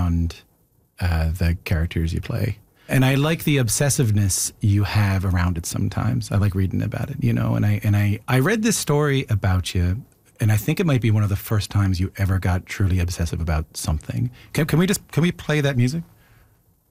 around the characters you play. And I like the obsessiveness you have around it sometimes. I like reading about it, and I read this story about you, and I think it might be one of the first times you ever got truly obsessive about something. Can we play that music?